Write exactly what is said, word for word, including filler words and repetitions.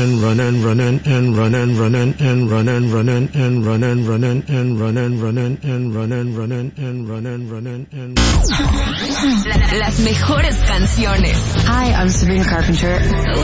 and run and run and and run and run and and run and run and and run and run and and run and run and and run and run and and run and run and and Las mejores canciones. Hi, I'm Sabrina Carpenter.